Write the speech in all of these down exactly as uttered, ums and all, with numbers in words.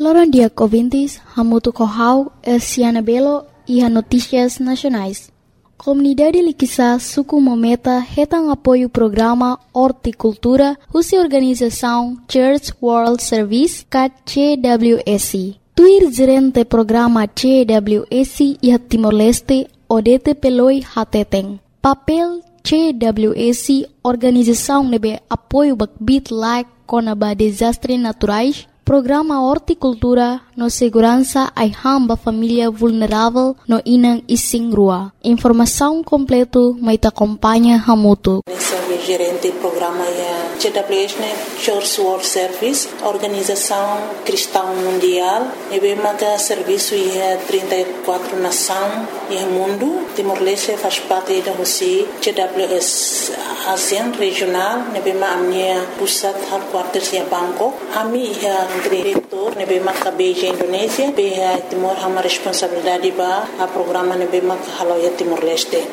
Loran dia ouvintes, hamutu kohau, Elsiana Belo e a Notícias Nacionais. Comunidade Liquiçá suku mometa retang apoio programa Horticultura, husi organização Church World Service, C W S. Tuir gerente programa C W S e Timor-Leste, Odete Peloi Hateteng. Papel C W S, organização nebe apoio bakbit like konaba desastres naturais, programa Horticultura no segurança ai hamba família vulnerável no inang ising rua. Informação completo mai ta acompanha hamutu. Gerente programa é C W S, né? Church World Service, organização cristã mundial. E bem maga serviço é trinta e quatro nações e mundo. Timor-Leste faz parte da Rússia. C W S ASEAN regional. E bem maga minha pusat headquarters é Bangkok. Ami é diretor. E bem maga Beijing Indonésia. Bem Timor hama responsabilidade ba a programa e bem maga halau é Timor-Leste.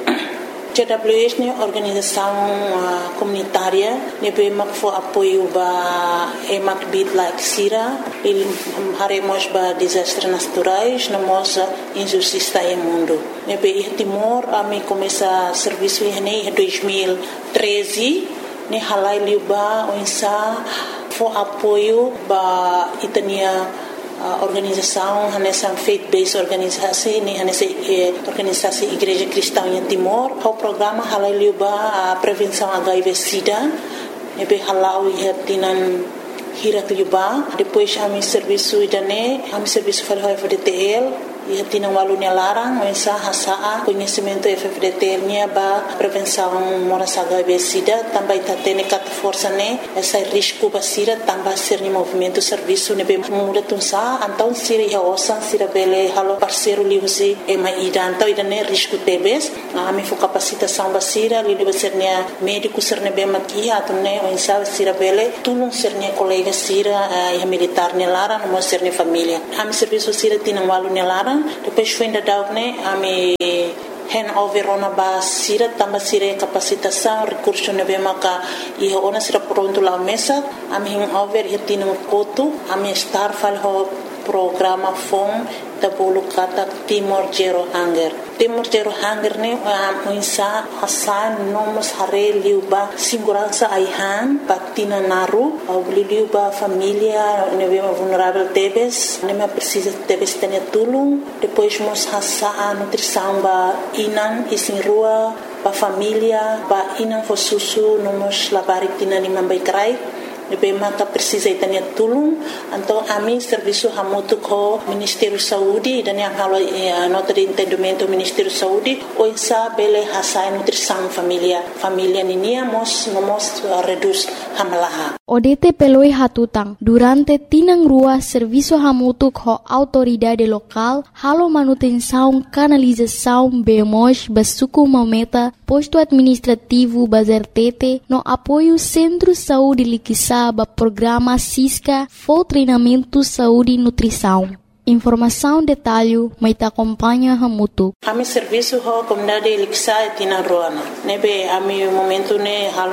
C W S é organização uh, comunitária, nebe mak fo apoio ba emak bit like sira, ele haremos ba desastres naturais, namos injustiça em mundo. Nebe Timor a me começa serviço em dois mil e treze, ne halai liba onsa fo apoio ba itania Uh, organização, nessa faith-based organização, nessa eh, organização Igreja Cristã em Timor, o programa halal liuba a prevenção H I V/SIDA, nebe halal ia tinan hirat liuba, depois a mi serviço idane, a mi serviço falhou F D T L, ia tinan walunya larang, mensa hasaa conhecimento F D T L nya ba prevenção moras H I V/SIDA, também tá tendo cat força né, essa risco basira também ser ni movimento serviço nebe muda tunsa, então sira ia osan sira bele halo parceiro livre e mai ida, então ida né risco tebes, a mi fo capacitação basira, li deve ser nia médico ser nebe makia, atu né o insa sira bele, tulung ser nia colega sira ia militar ne lara, no ser ni família, a mi serviço sira tinan walu ne lara. Depois foi ainda dar né a me hand over ona ba sira tamba sira capacitação recurso nebe maka e ona sira pronto lá mesa a me hand over e tino koto a me star falho programa fom da bolo kata Timor Zero Hunger. Timor Zero Hunger ne a insa hasan nomos hare liuba segurança aihan patina naru au liuba família nebe vulnerável tebes ne me precisa tebes tenia tulung depois mos hasa a nutrição ba inan isin rua ba família ba inan fo susu nomos labarik tina ni mambai krai nebe maka precisa itania tulung então a mim serviço hamutu ko Ministério Saúde dan yang halo nota de entendimento Ministério Saúde o insa bele hasai nutrição família família ninia mos nomos reduz hamalaha Odete peloi hatutang durante tinang rua serviço hamutu ko autoridade local halo manutenção canalização bemos basuku mometa posto administrativo bazertete no apoio Centro Saúde Liquiçá ba programa Cisca for treinamento saúde e nutrição. Informação detalhe mai ta acompanha hamutu. Ami serviço ho comunidade Liquiçá tina roana. Nebe ami momento ne halo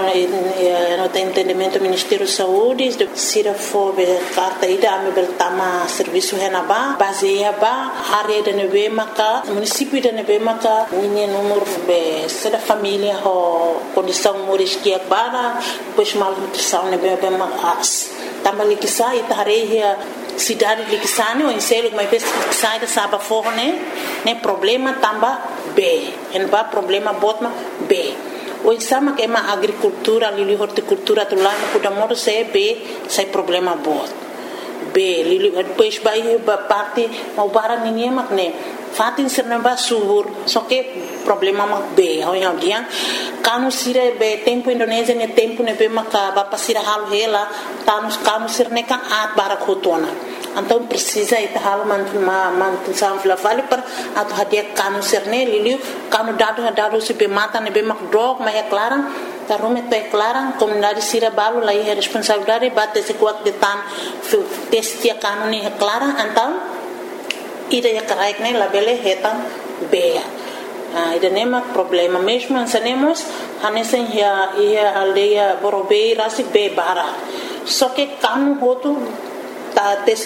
no entendimento Ministério Saúde de sira fo be carta ida ami bertama serviço henaba baseia ba área de nebe maka município de nebe maka minha número be sera família ho condição moris que bara pois mal nutrição nebe be mas tamba Liquiçá itareia cidade de Liquiçá o enselo que mais sai da saba forne né problema tamba B en ba problema botma B o exama que é uma agricultura ali horticultura tu lá no Kudamoro se B sai problema bot B lili depois vai ba parte mau bara ninguém mak né fatin serna ba subur só que problema mak B ao yang dia kanu sira be tempo Indonésia ne tempo ne be maka ba pasira hal hela tanus kanu sirne ka at bara khotona então precisa ita hal man ma man sam fla vale per atu hadia kanu sirne liliu kanu dado dado se be mata ne be mak drog ma é clara ta rume to é clara comunidade sira balu lá é responsabilidade bate se kuat de tan testia kanu ne é clara então ida ya karaik ne labele hetan be Ah, ida nema problema mesmo ansanemos hanesen ya ia aldeia Borobei rasi be bara só que kanu hotu ta tesi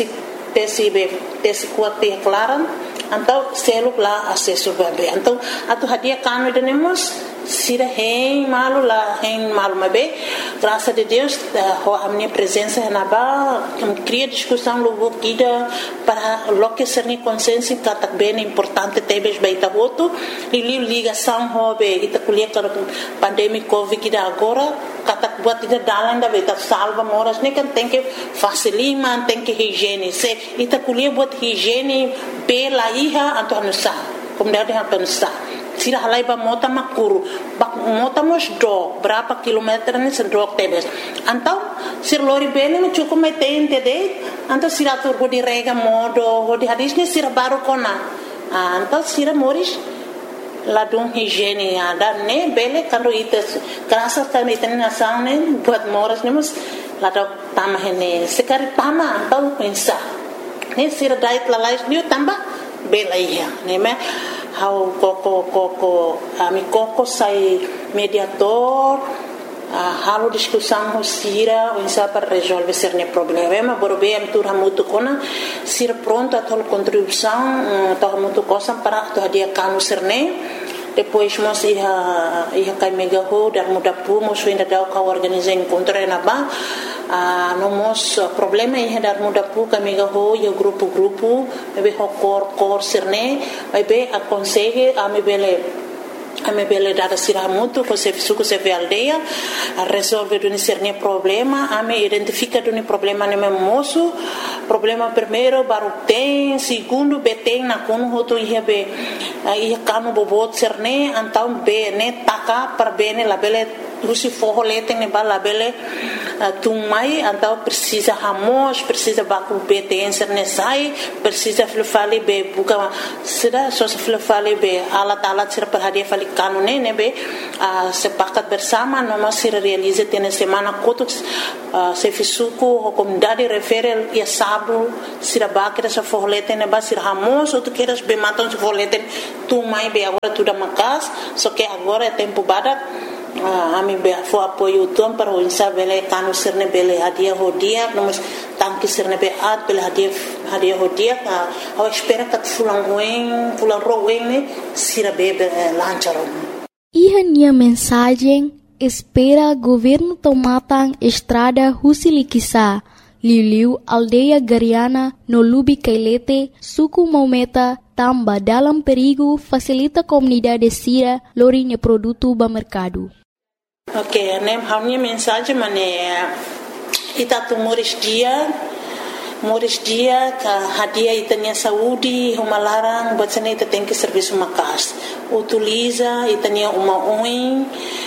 tesi be tesi kuat te klaran então selo lá acesso bebê então atu hadia kanu denemos sira hein malu lá hein malu mabe graças a Deus a minha presença na ba cria discussão logo kida para lo que ser ni consciência que bem importante tebes baita voto e ligação hobe ita kulia para pandemia covid kida agora kata buat ida dalan da beta salva moras ne kan tem que facilima tem que higiene se ita kulia buat higiene pela iha anto anusa como deve anusa sira halai ba mota makuru ba mota mos do berapa kilometer ni sendok tebes antau sir lori bene me cukup me tente de antau sira tur di rega modo di hadis ni sira baru kona antau sira moris ladung higiene ada ne bele kando ites kerasa kan iten nasang ne buat moras ne mus ladok tamah ne sekari tama antau pensa ne sira dait lalais ni tambah bela iya ne me how koko koko ami koko sai mediator uh, halo discussão ho sira o insa para resolver cerne problema borbe am tur hamutu kona sira pronto a tol contribuição to hamutu cosa para to dia kanu cerne depois mos ia ia kai mega ho dar muda pu mos ainda dau ka organizar encontro na ba a no mos problema ia dar muda pu ka mega ho yo grupo grupo be ho cor cor cerne vai be aconselhe a me bele a me bele dada sira muito com se suco se ve aldeia a resolve do cerne problema a me identifica do problema no meu moço problema primeiro baru tem segundo beteng na kono hoto ia be ia kanu bobot cerne antau be ne taka per bene la bele Lucy forro leteng ne bala bele tumai antau precisa hamos precisa baku beten cerne sai precisa flufali be buka sida so flufali be alat alat sir per hadia fali kanu ne ne be sepakat bersama noma sir realize tene semana kotuk se fisuku comunidade referel ia sabu sira bakira sa forro leteng ne ba sir hamos ou tu queres be maton se forro leteng tumai be agora tudo makas só que agora é tempo badak a ami be fo apoio tom para o insa bele kanu sirne bele hadia hodia nomos tanki sirne be at bele hadia hadia hodia a espera kat fulang wen fulang rowen ne sira be lancharo Iha nia mensagem espera governo tomatan estrada Husilikisa Liu aldeia Gariana no Lubi Kailete suku Maumeta tamba dalam perigo facilita comunidade sira lorinha produto ba mercado. Ok, nem a minha mensagem mané ita tu moris dia moris dia ka hadia itanya saúde uma larang buat sana ita tem que serviço makas utiliza itanya uma oin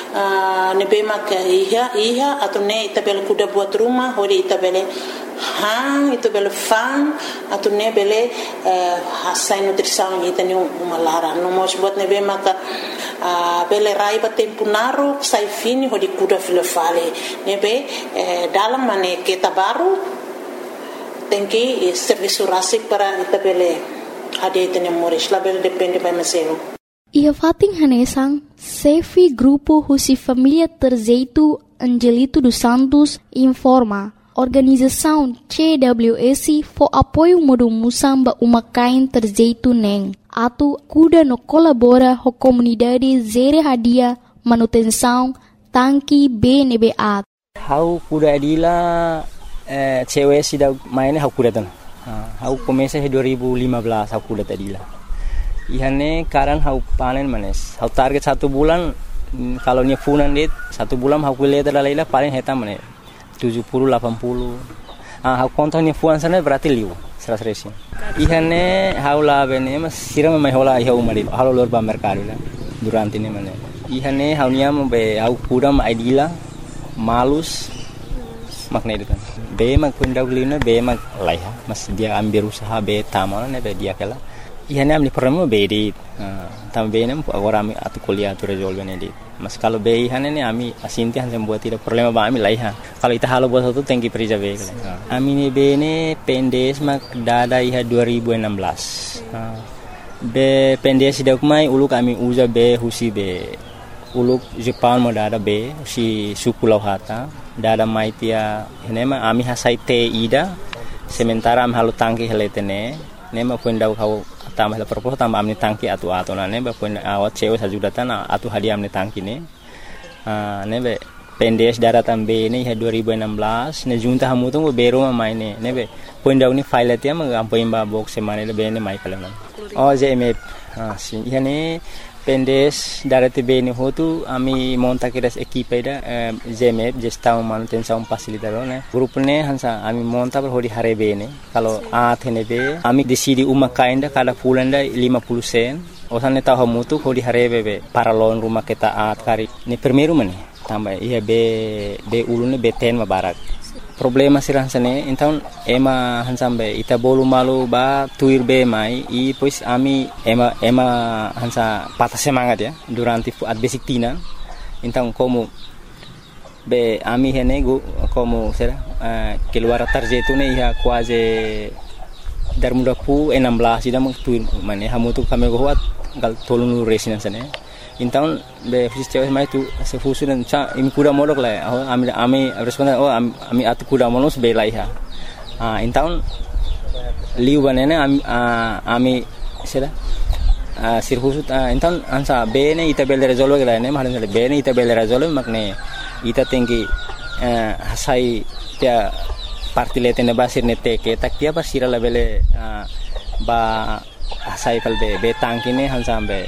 nebe mak iha iha atau ne ita bel kuda buat rumah hori ita bele hang itu bele fan atau ne bele hasai nutrição itanya uma larang no mos buat nebe mak bele rai ba tempo naro sai fini hori kuda filofale nebe dalam mane kita baru tem que serviço rasik para itabele hadia itene moris label depende by meselo Ia fating hanesang Sefi grupo Husi Família Terzeito Angelito dos Santos informa organização C W S for apoio modo musamba uma kain terzeito neng atu kuda no colabora ho comunidade zere hadia manutenção tanki B N B A how kuda adila Eh, cewek sudah mainnya aku datang. Aku komesa dua ribu lima belas aku datang tadi lah. Ihane karan aku panen manes. Aku target satu bulan kalau nya funan dit satu bulan aku lihat adalah lah paling hetam manes tujuh puluh delapan puluh. Ah aku kontaknya fuan sana berarti liu seratus resi. Ihane aku lah bene mas siram mai hola iha umari. Halo lor ba mercado lah durante ini manes. Ihane aku nya be aku kuda ma idila malus makna itu kan. Be mak kundaw lina be mak laiha mas dia ambil usaha be tamana ne be dia kala ihane amni problema be di tam be nem agora ami atu kuliah tu resolve ne di mas kalau be ihane ne ami asinti han sem buat tidak problema ba ami laiha kalau ita halo buat satu tengki perija be kala ami ne be ne pendes mak dada iha dua ribu enam belas be pendes dak mai ulu kami uza be husi be uluk Jepang mo dada be si suku lauhata dada mai tia henema ami hasai te ida sementara am halu tangki heletene ne ma puendau kau tambah la propos tambah amni tangki atu atu na ne ba puen awat cewe sajudatan atu hadiah amni tangki ne ah ne be pendes daratan be ne ha dua ribu enam belas ne junta hamu tu bero ma mai ne ne be puendau ni file tia ma ampoim ba box semane le be ne mai kala oh J M F ah si yani pendes darate be ne hotu ami monta kiras equipe da J M F gestão manutenção facilitador ne grupo ne hansa ami monta per hodi hare be ne kalau a thene be ami decidi uma kainda kada pulanda lima puluh sen osan ne tahu mutu hodi hare be para loan rumah kita at kari ni primeiro mane tambah iya be be ulune be ten ma barak problema sirang sene então ema hansambe ita bolu malu ba tuir be mai e pois ami ema ema hansa patah semangat ya durante at basic tina então como be ami hene go como será uh, keluar tarjetu ne ia quase dar muda pu enam belas ida meng tuir mane hamu tu kami go wat gal tolunu residence ne então be fusis cewek mai tu se fusu dan cha imi kuda modok la oh ami ami responden oh ami atu kuda monos be la iha ah então liu banene ami ami sera ah sir fusu então ansa be ne ita bel resolve la ne mahan be ne ita bel resolve makne ita tinggi hasai tia parti letene basir ne teke tak tia basira la bele ba hasai kal be be tangkine hansa be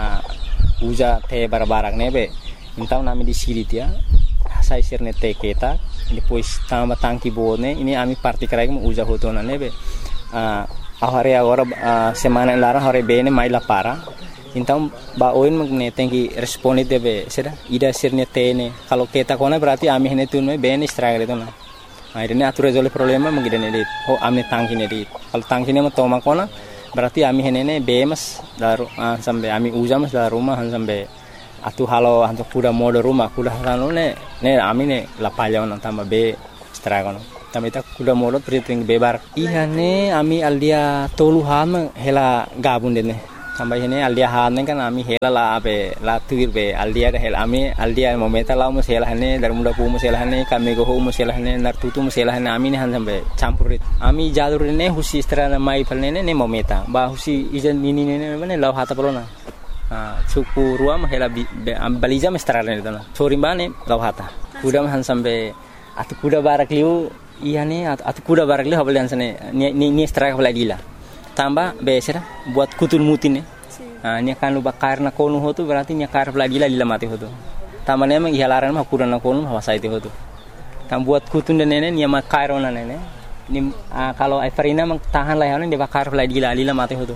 uja te barbarak nebe então nami di siri tia sai sirne te keta depois tamba tangki bone ini ami parti karai mu uja hotona nebe ah ahare agora semana lara hore bene mai la para então ba oin magne tengi responde debe sera ida sirne tene kalau keta kona berarti ami hene tunme bene stragre tona akhirnya atu resolve problema mengidene dit oh amne tangki ne dit kalau tangki ne mo toma kona berarti ami henene bemas daru uh, sampai ami ujamas dari rumah sampai atu halo hantu kuda mode rumah kuda halo ne ne ami ne lapalya on tambah be stragon tambah ita kuda mode priting bebar iya ne ami aldia toluhan hela gabun dene tambah ini aldia han kan ami hela la be la tuir be aldia hel ami aldia momenta la mo hela ne dar muda pu mo hela ne kami go mo hela ne nar tutu mo hela ne ami ne han sampai campurit ami jalur ne husi strana mai palne ne momenta ba husi ijan nini ne ne law hata pelona ah suku ruam hela baliza mestrana ne tana sorimane law hata kuda han sampai atu kuda barak liu iya ne atu kuda barak liu habalian sane ni ni straka baladila tambah besera buat kutul mutin ne ah nya kan lu bakar na konu hotu berarti nya kar lagi lagi mati hotu tamane emang ihalaran mah kuran na konu hawa saiti hotu tam buat kutun dan nene nya makar ona nene ni kalau Everina mang tahan layanan dia bakar lagi lagi mati hotu.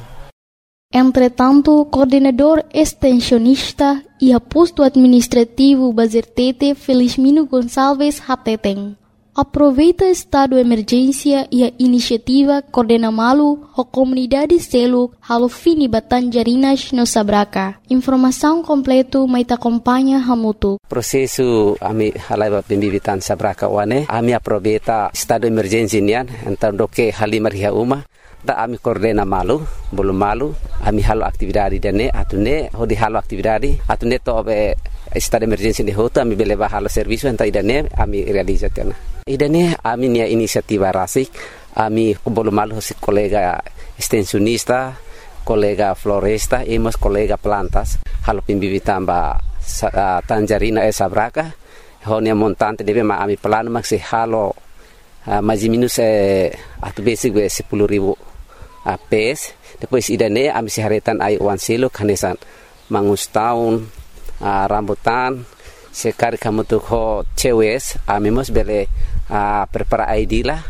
Entretanto, coordenador extensionista e aposto administrativo Bazertete Felizmino Gonçalves Hateteng aproveita estado de emergência e a iniciativa Coordena Malu a comunidade selo halo fini Batanjarinas no Sabraca. Informação completo mai te acompanha hamutu. Prosesu ami halai pembibitan Sabraca wane ami aproveita estado de emergência nian então doke halimar hia uma da ami Coordena Malu belum malu ami halo aktividade dene atune hodi halo aktividade atune to be estado de emergência de hoto ami beleva halo serviço então idane ami realizatena. Idane ami nia inisiativa rasik ami belum malu si kolega extensionista kolega floresta emos kolega plantas halo pembibitan ba uh, Tanjarina e Sabraca honia montante debe ma ami plano maksi halo uh, maji minus eh, atu basic be sepuluh ribu uh, pes depois idane ami siharetan ai wan silo kanesan mangus tahun uh, rambutan sekali kamu tuh ho cewes ami mos bele uh, prepara I D lah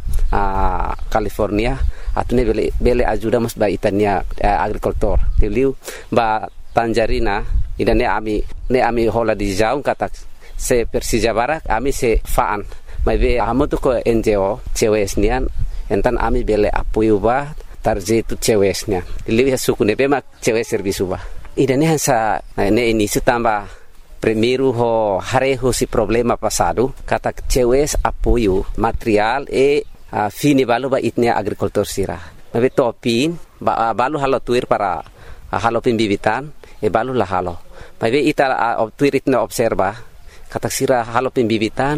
uh, California atune bele bele ajuda mos ba itania uh, agrikultor teliu ba Tanjarina idane ami ne ami hola di jaung kata se Persija Barak ami se faan mai be amu tuh ko N G O cewes nian entan ami bele apoio ba tarjetu cewesnya teliu ya suku ne be mak cewes servisu ba idane hansa ne ini setambah primeiro ho hareho si problema passado kata cewes apoio material e uh, fini balu ba itnia agricultor sira mabe topin ba uh, balu halo tuir para uh, halo pembibitan e balu la halo mabe ita uh, tuir itna observa kata sira halo pembibitan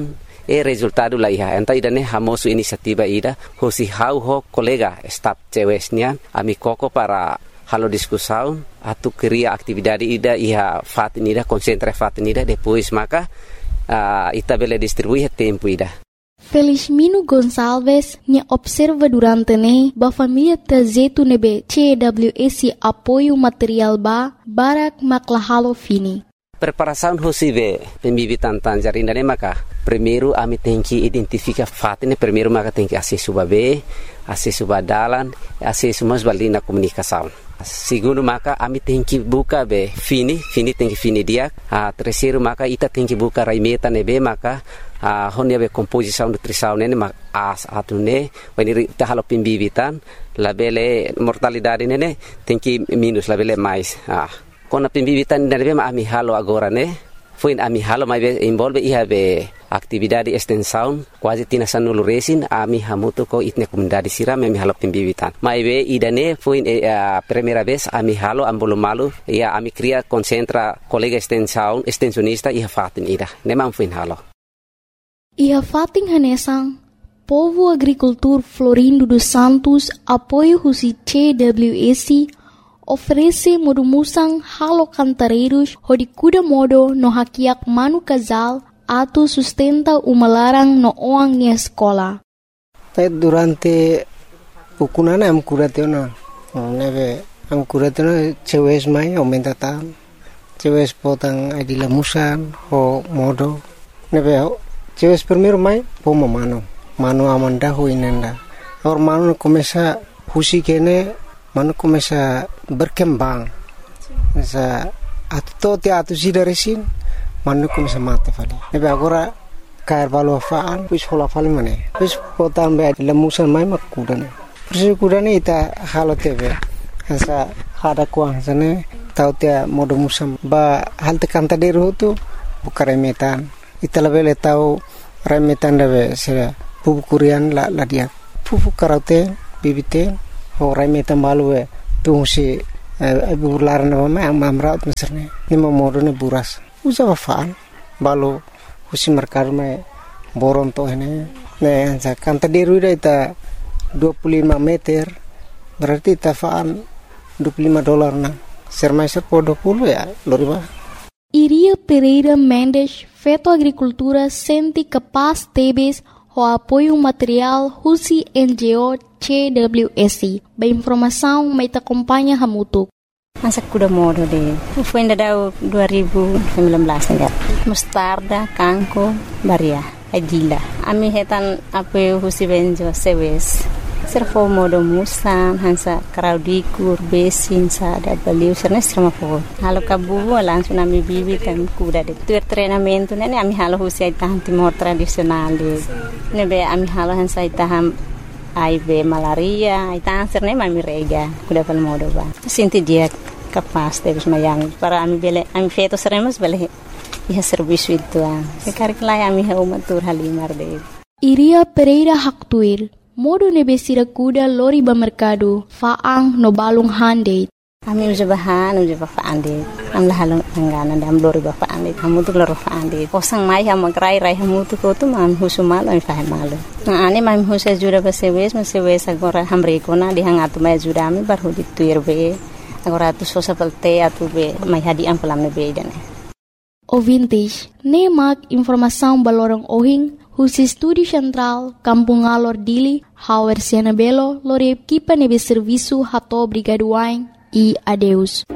E resultado la iha. Enta ida ne hamosu inisiativa ida. Hosi hau ho kolega staf cewesnian. Ami koko para halo diskusaun. Atu kriya aktividade ida iha fatin ida. Konsentra fatin ida. Depois maka uh, ita bele distribuir tempo ida. Felizmino Gonçalves ne observa durante ne ba família trazetu nebe C W S apoio material ba barak maklahalo fini. Preparação hosive pembibitan tanjarinda ne maka primeiro ami tem que identificar fato ne primeiro maka tem que acesso babe acesso badalan acesso mas balina comunicação. Segundo maka ami tem que buka be fini fini tem que fini dia. A terceiro maka ita tem que buka raimeta nebe maka a honia be composição nutrição ne mak as atune when ita halo pembibitan labele mortalidade ne tem que minus labele mais. Ah Kona pembibitan dan be ami halo agora ne foi ami halo mai be involve iha be aktividade extensão quase tina sanulu resin ami hamuto ko itne comunidade siram ami halo pembibitan mai be idane foi a primeira vez ami halo ambolo malu ia ami cria concentra colega extensão extensionista iha fatin ida ne mam foi halo iha fatin hanesang Povo Agricultor Florindo dos Santos apoio husi C W S oferece modumusang halo cantareiros hodi kuda modo no hakiak manu casal atu sustenta umalarang no oang ni escola. Durante ukunana am kuratena neve am kuratena cewes mai aumenta tan cewes potang adila musan ho modo neve cewes primero mai pomo mano mano amanda ho inenda or mano começa husi kene mano começa berkembang sa atto te atu sidaresin mano começa mate fali nebe agora cair valo faan pis hola fali mane pis potam be lemusan mai makudane pis kudane ita halo tebe sa hada kuang sane tau te modo musam ba hal te kanta deru tu bukare metan ita lebele tau remetan debe sera pupu kurian la la dia pupu karate bibite Horai metam balu e tungsi ibu laran nama yang mamrat misalnya ni momodo ne buras usa wafaan balu husi merkar me boron to ini ne anza kanta deru ita dua puluh lima meter berarti tafaan dua puluh lima dolar na sermaiser po dua puluh ya loriba Iria Pereira Mendes Feto Agricultura senti capaz tebes o apoio material husi N G O C W S. Ba informação mai ta acompanha hamutuk. Masa kuda modo de. Foi ainda dau dua ribu sembilan belas enggak. Mustarda, kangko, baria, adila. Ami hetan apoio husi benjo sewes. Servo modo musan hansa kraudikur besin sada baliu serna strama po. Halo kabu langsung ami bibi kan kuda de. Tuer treinamento nene ami halo husi tahan timor tradisional de. Nebe ami halo hansa taham I B malaria, ita answer ne mami rega, kuda pal modo ba. Sinti dia capaz de mayang para ami bele ami feto seremos bele iha serviço itu ah. Sekarang lai ami ha umatur halimar de. Iria Pereira Haktuir modo nebesira kuda lori ba mercado faang no balung hande. Ami uja bahan uja ba faande. Am lahalong anggana dam lori ba faande. Hamu tu loro faande. Kosang mai ha magrai rai hamu tu ko tu mam husumal ami fahe malu. Na ani mam husa jura ba sewes ma sewes agora hamre ko na dihangatu mai jura ami bar hudi tuir be. Agora tu sosa pelte atu be mai hadi am pelam ne be dane. Ouvintes, nemak informação balorong ohing Husi Studi Central, Kampung Alor Dili, Hauer Siana Belo, Lore Equipa Nebe Serviço Hato Brigaduain e adeus.